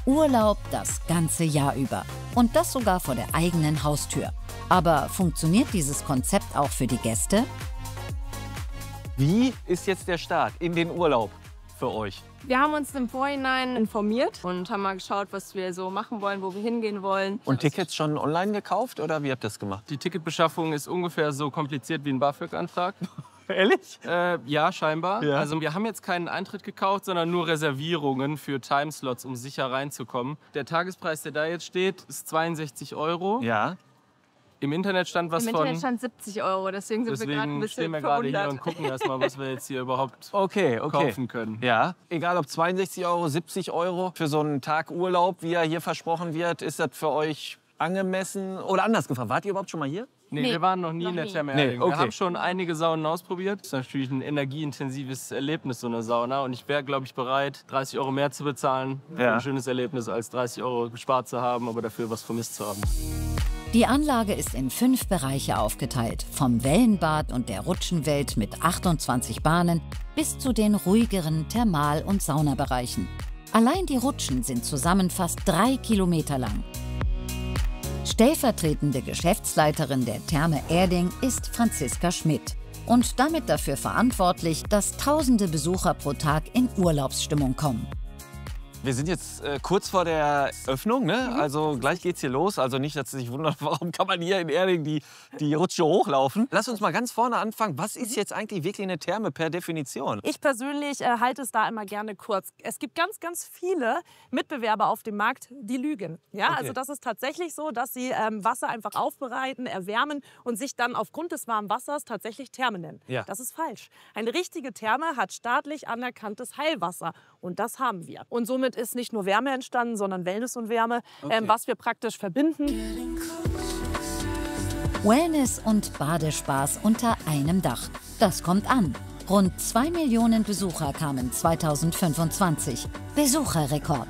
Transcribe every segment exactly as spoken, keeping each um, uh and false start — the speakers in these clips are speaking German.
Urlaub das ganze Jahr über. Und das sogar vor der eigenen Haustür. Aber funktioniert dieses Konzept auch für die Gäste? Wie ist jetzt der Start in den Urlaub für euch? Wir haben uns im Vorhinein informiert und haben mal geschaut, was wir so machen wollen, wo wir hingehen wollen. Und Tickets schon online gekauft oder wie habt ihr das gemacht? Die Ticketbeschaffung ist ungefähr so kompliziert wie ein BAföG-Antrag. Ehrlich? Äh, ja, scheinbar. Ja. Also wir haben jetzt keinen Eintritt gekauft, sondern nur Reservierungen für Timeslots, um sicher reinzukommen. Der Tagespreis, der da jetzt steht, ist zweiundsechzig Euro. Ja. Im Internet stand was Im von... Internet stand siebzig Euro, deswegen sind wir gerade ein Deswegen bisschen stehen wir gerade hier verwundert. und gucken erst mal, was wir jetzt hier überhaupt Okay, okay. kaufen können. Ja, egal ob zweiundsechzig Euro, siebzig Euro für so einen Tag Urlaub, wie er hier versprochen wird, ist das für euch angemessen? Oder anders gefragt, wart ihr überhaupt schon mal hier? Nee, Nee, wir waren noch nie noch in der nie. Therme Nee, Erding. okay. Wir haben schon einige Saunen ausprobiert. Das ist natürlich ein energieintensives Erlebnis, so eine Sauna. Und ich wäre, glaube ich, bereit, dreißig Euro mehr zu bezahlen für Ja. ein schönes Erlebnis, als dreißig Euro gespart zu haben, aber dafür was vermisst zu haben. Die Anlage ist in fünf Bereiche aufgeteilt. Vom Wellenbad und der Rutschenwelt mit achtundzwanzig Bahnen bis zu den ruhigeren Thermal- und Saunabereichen. Allein die Rutschen sind zusammen fast drei Kilometer lang. Stellvertretende Geschäftsleiterin der Therme Erding ist Franziska Schmidt und damit dafür verantwortlich, dass tausende Besucher pro Tag in Urlaubsstimmung kommen. Wir sind jetzt äh, kurz vor der Öffnung, ne? Also gleich geht's hier los. Also nicht, dass Sie sich wundern, warum kann man hier in Erding die, die Rutsche hochlaufen. Lass uns mal ganz vorne anfangen. Was ist jetzt eigentlich wirklich eine Therme per Definition? Ich persönlich äh, halte es da immer gerne kurz. Es gibt ganz, ganz viele Mitbewerber auf dem Markt, die lügen. Ja, Okay. also das ist tatsächlich so, dass sie ähm, Wasser einfach aufbereiten, erwärmen und sich dann aufgrund des warmen Wassers tatsächlich Therme nennen. Ja. Das ist falsch. Eine richtige Therme hat staatlich anerkanntes Heilwasser und das haben wir. Und somit ist nicht nur Wärme entstanden, sondern Wellness und Wärme, Okay. ähm, was wir praktisch verbinden. Wellness und Badespaß unter einem Dach. Das kommt an. Rund zwei Millionen Besucher kamen zweitausendfünfundzwanzig. Besucherrekord.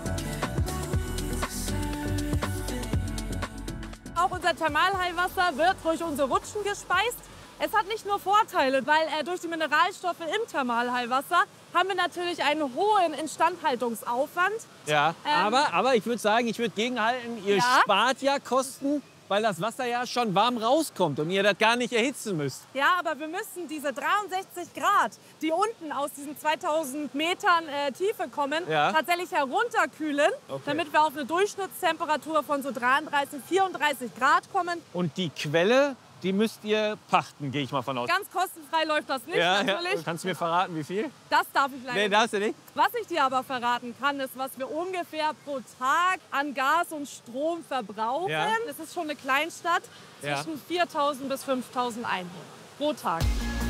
Auch unser Thermalheilwasser wird durch unsere Rutschen gespeist. Es hat nicht nur Vorteile, weil äh, durch die Mineralstoffe im Thermalheilwasser haben wir natürlich einen hohen Instandhaltungsaufwand. Ja, Ähm, aber, aber ich würde sagen, ich würde gegenhalten, ihr Ja? spart ja Kosten, weil das Wasser ja schon warm rauskommt und ihr das gar nicht erhitzen müsst. Ja, aber wir müssen diese dreiundsechzig Grad, die unten aus diesen zweitausend Metern äh, Tiefe kommen, Ja. tatsächlich herunterkühlen, Okay. damit wir auf eine Durchschnittstemperatur von so dreiunddreißig, vierunddreißig Grad kommen. Und die Quelle, die müsst ihr pachten, gehe ich mal von aus. Ganz kostenfrei läuft das nicht, ja, ja. natürlich. Kannst du mir verraten, wie viel? Das darf ich leider Nee, nicht. darfst du nicht. Was ich dir aber verraten kann, ist, was wir ungefähr pro Tag an Gas und Strom verbrauchen. Ja. Es ist schon eine Kleinstadt, Ja. zwischen viertausend bis fünftausend Einwohner pro Tag.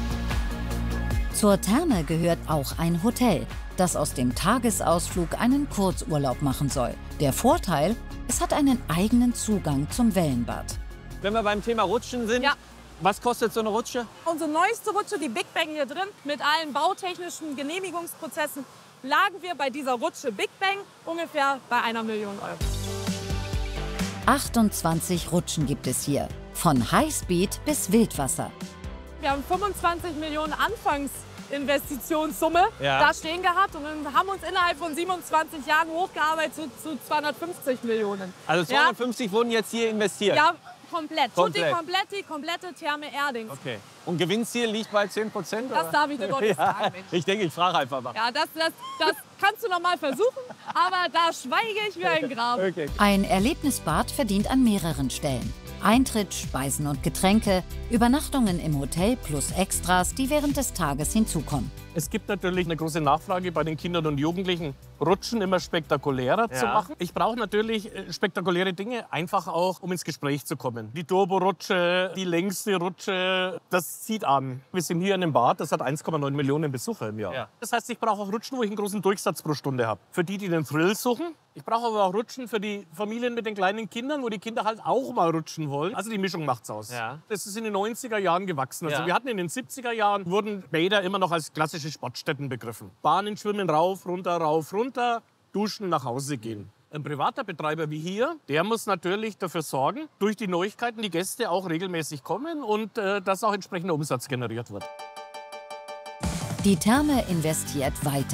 Zur Therme gehört auch ein Hotel, das aus dem Tagesausflug einen Kurzurlaub machen soll. Der Vorteil, es hat einen eigenen Zugang zum Wellenbad. Wenn wir beim Thema Rutschen sind, Ja. was kostet so eine Rutsche? Unsere neueste Rutsche, die Big Bang hier drin, mit allen bautechnischen Genehmigungsprozessen, lagen wir bei dieser Rutsche Big Bang ungefähr bei einer Million Euro. achtundzwanzig Rutschen gibt es hier, von Highspeed bis Wildwasser. Wir haben fünfundzwanzig Millionen Anfangsinvestitionssumme Ja. da stehen gehabt und dann haben uns innerhalb von siebenundzwanzig Jahren hochgearbeitet zu, zu zweihundertfünfzig Millionen. Also zweihundertfünfzig wurden jetzt hier investiert? Ja, komplett. Komplett. Tutti komplett, die komplette Therme Erding. Okay. Und Gewinnziel liegt bei zehn Prozent? Das darf ich dir doch nicht sagen, Ja, Mensch. ich denke, ich frage einfach mal. Ja, das, das, das kannst du noch mal versuchen, aber da schweige ich wie ein Grab. Okay. Ein Erlebnisbad verdient an mehreren Stellen. Eintritt, Speisen und Getränke, Übernachtungen im Hotel plus Extras, die während des Tages hinzukommen. Es gibt natürlich eine große Nachfrage bei den Kindern und Jugendlichen, Rutschen immer spektakulärer zu Ja. machen. Ich brauche natürlich äh, spektakuläre Dinge, einfach auch, um ins Gespräch zu kommen. Die Turbo-Rutsche, die längste Rutsche, das zieht an. Wir sind hier in einem Bad, das hat eins Komma neun Millionen Besucher im Jahr. Ja. Das heißt, ich brauche auch Rutschen, wo ich einen großen Durchsatz pro Stunde habe. Für die, die den Thrill suchen. Ich brauche aber auch Rutschen für die Familien mit den kleinen Kindern, wo die Kinder halt auch mal rutschen wollen. Also die Mischung macht's aus. Ja. Das ist in den neunziger Jahren gewachsen. Also Ja. wir hatten in den siebziger Jahren, wurden Bäder immer noch als klassische Sportstätten begriffen. Bahnen schwimmen rauf, runter, rauf, runter, duschen, nach Hause gehen. Ein privater Betreiber wie hier, der muss natürlich dafür sorgen, durch die Neuigkeiten die Gäste auch regelmäßig kommen und äh, dass auch entsprechender Umsatz generiert wird. Die Therme investiert weiter.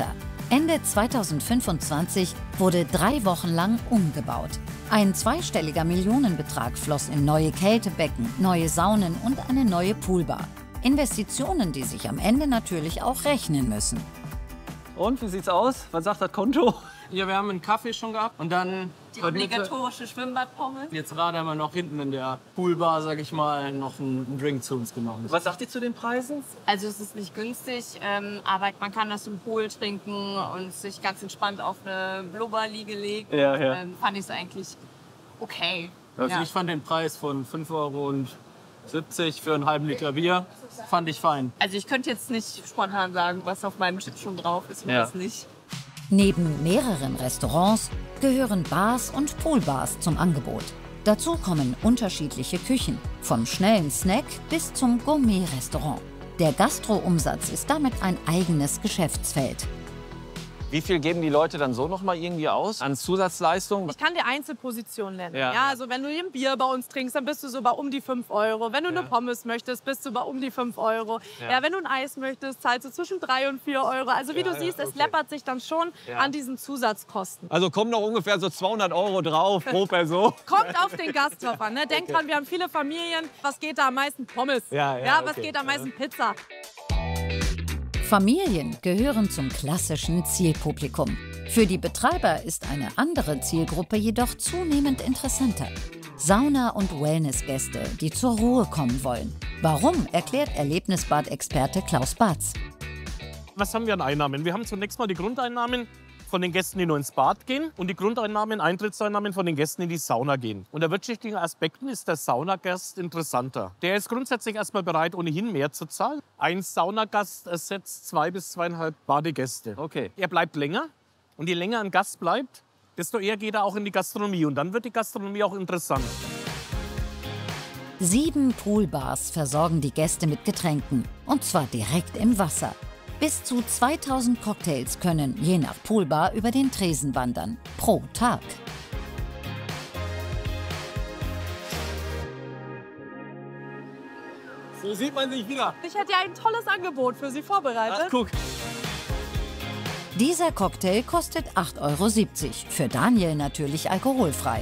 Ende zweitausendfünfundzwanzig wurde drei Wochen lang umgebaut. Ein zweistelliger Millionenbetrag floss in neue Kältebecken, neue Saunen und eine neue Poolbar. Investitionen, die sich am Ende natürlich auch rechnen müssen. Und, wie sieht's aus? Was sagt das Konto? Ja, wir haben einen Kaffee schon gehabt und dann Die obligatorische Schwimmbadpommes. jetzt gerade haben wir noch hinten in der Poolbar, sag ich mal, noch einen Drink zu uns genommen. Was sagt ihr zu den Preisen? Also es ist nicht günstig, ähm, aber man kann das im Pool trinken und sich ganz entspannt auf eine Blubberliege legen. Ja, ja. Ähm, fand ich es eigentlich okay. Also ja. ich fand den Preis von fünf Euro siebzig für einen halben Liter Bier, fand ich fein. Also ich könnte jetzt nicht spontan sagen, was auf meinem Chip schon drauf ist und Ja. was nicht. Neben mehreren Restaurants gehören Bars und Poolbars zum Angebot. Dazu kommen unterschiedliche Küchen, vom schnellen Snack bis zum Gourmet-Restaurant. Der Gastro-Umsatz ist damit ein eigenes Geschäftsfeld. Wie viel geben die Leute dann so noch mal irgendwie aus an Zusatzleistungen? Ich kann dir Einzelpositionen nennen. Ja. Ja. also wenn du hier ein Bier bei uns trinkst, dann bist du so bei um die fünf Euro. Wenn du eine Pommes möchtest, bist du bei um die fünf Euro. Ja. Ja. wenn du ein Eis möchtest, zahlst du zwischen drei und vier Euro. Also wie Ja, du ja, siehst, es okay. läppert sich dann schon Ja. an diesen Zusatzkosten. Also kommen noch ungefähr so zweihundert Euro drauf pro Person. Kommt auf den Gast drauf an. Ne? Denk dran, wir haben viele Familien. Was geht da am meisten? Pommes. Ja, ja, was okay. geht am meisten? Pizza. Familien gehören zum klassischen Zielpublikum. Für die Betreiber ist eine andere Zielgruppe jedoch zunehmend interessanter. Sauna- und Wellnessgäste, die zur Ruhe kommen wollen. Warum, erklärt Erlebnisbad-Experte Klaus Bartz. Was haben wir an Einnahmen? Wir haben zunächst mal die Grundeinnahmen von den Gästen, die nur ins Bad gehen, und die Grundeinnahmen, Eintrittseinnahmen von den Gästen, die in die Sauna gehen. Unter wirtschaftlichen Aspekten ist der Saunagast interessanter. Der ist grundsätzlich erstmal bereit, ohnehin mehr zu zahlen. Ein Saunagast ersetzt zwei bis zweieinhalb Badegäste. Okay. Er bleibt länger, und je länger ein Gast bleibt, desto eher geht er auch in die Gastronomie. Und dann wird die Gastronomie auch interessant. Sieben Poolbars versorgen die Gäste mit Getränken, und zwar direkt im Wasser. Bis zu zweitausend Cocktails können, je nach Poolbar, über den Tresen wandern. Pro Tag. So sieht man sich wieder. Ich hätte ja ein tolles Angebot für Sie vorbereitet. Ach, guck. Dieser Cocktail kostet acht Euro siebzig. Für Daniel natürlich alkoholfrei.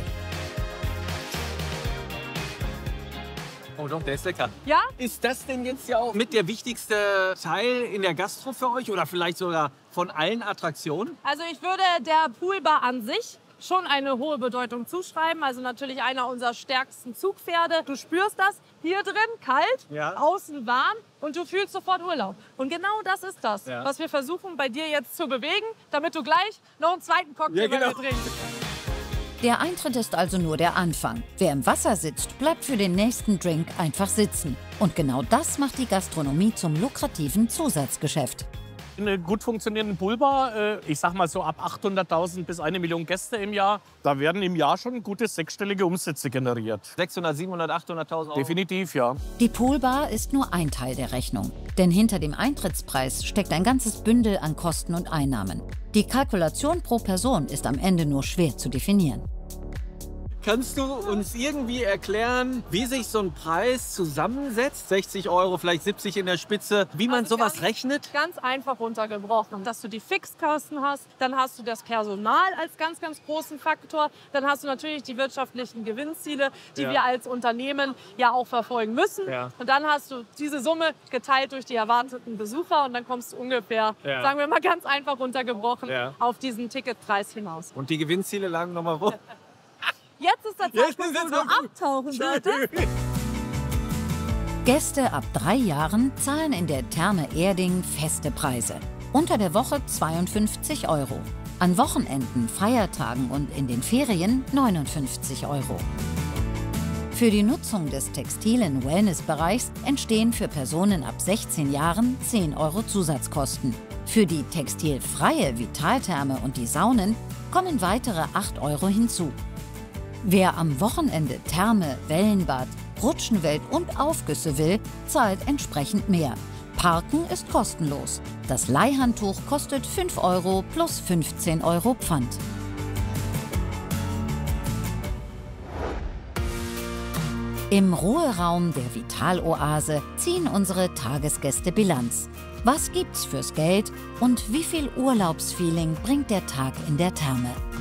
Oh doch, der ist lecker. Ja? Ist das denn jetzt ja auch mit der wichtigste Teil in der Gastro für euch oder vielleicht sogar von allen Attraktionen? Also ich würde der Poolbar an sich schon eine hohe Bedeutung zuschreiben. Also natürlich einer unserer stärksten Zugpferde. Du spürst das hier drin, kalt, Ja. außen warm und du fühlst sofort Urlaub. Und genau das ist das, Ja. was wir versuchen bei dir jetzt zu bewegen, damit du gleich noch einen zweiten Cocktail Ja, genau. bei mir trinkst. Der Eintritt ist also nur der Anfang. Wer im Wasser sitzt, bleibt für den nächsten Drink einfach sitzen. Und genau das macht die Gastronomie zum lukrativen Zusatzgeschäft. Eine gut funktionierende Poolbar, äh, ich sag mal so ab achthunderttausend bis eine Million Gäste im Jahr, da werden im Jahr schon gute sechsstellige Umsätze generiert. sechshundert, siebenhundert, achthunderttausend Euro. Definitiv, ja. Die Poolbar ist nur ein Teil der Rechnung. Denn hinter dem Eintrittspreis steckt ein ganzes Bündel an Kosten und Einnahmen. Die Kalkulation pro Person ist am Ende nur schwer zu definieren. Kannst du uns irgendwie erklären, wie sich so ein Preis zusammensetzt? sechzig Euro, vielleicht siebzig in der Spitze. Wie man Also sowas ganz- rechnet? Ganz einfach runtergebrochen. Dass du die Fixkosten hast, dann hast du das Personal als ganz, ganz großen Faktor. Dann hast du natürlich die wirtschaftlichen Gewinnziele, die Ja. wir als Unternehmen ja auch verfolgen müssen. Ja. Und dann hast du diese Summe geteilt durch die erwarteten Besucher und dann kommst du ungefähr, Ja. sagen wir mal ganz einfach runtergebrochen, Ja. auf diesen Ticketpreis hinaus. Und die Gewinnziele lagen nochmal wo? Jetzt ist der Jetzt Zeitpunkt, ist wo der du Zeitpunkt. abtauchen solltest. Gäste ab drei Jahren zahlen in der Therme Erding feste Preise. Unter der Woche zweiundfünfzig Euro. An Wochenenden, Feiertagen und in den Ferien neunundfünfzig Euro. Für die Nutzung des textilen Wellnessbereichs entstehen für Personen ab sechzehn Jahren zehn Euro Zusatzkosten. Für die textilfreie Vitaltherme und die Saunen kommen weitere acht Euro hinzu. Wer am Wochenende Therme, Wellenbad, Rutschenwelt und Aufgüsse will, zahlt entsprechend mehr. Parken ist kostenlos. Das Leihhandtuch kostet fünf Euro plus fünfzehn Euro Pfand. Im Ruheraum der Vitaloase ziehen unsere Tagesgäste Bilanz. Was gibt's fürs Geld und wie viel Urlaubsfeeling bringt der Tag in der Therme?